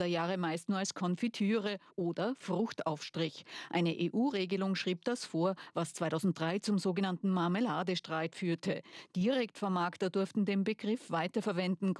Jahre meist nur als Konfitüre oder Fruchtaufstrich. Eine EU-Regelung schrieb das vor, was 2003 zum sogenannten Marmeladestreit führte. Direktvermarkter durften den Begriff weiterverwenden.